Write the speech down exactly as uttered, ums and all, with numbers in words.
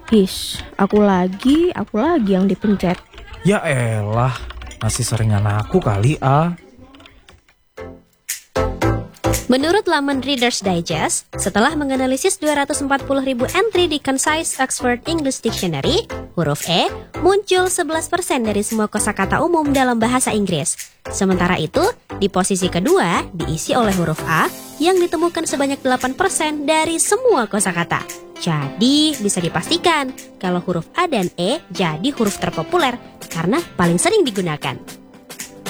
Is, aku lagi, aku lagi yang dipencet. Ya elah, masih seringan aku kali ah. Menurut laman Reader's Digest, setelah menganalisis dua ratus empat puluh ribu entry di Concise Oxford English Dictionary, huruf E muncul sebelas persen dari semua kosakata umum dalam bahasa Inggris. Sementara itu, di posisi kedua diisi oleh huruf A yang ditemukan sebanyak delapan persen dari semua kosakata. Jadi, bisa dipastikan kalau huruf A dan E jadi huruf terpopuler karena paling sering digunakan.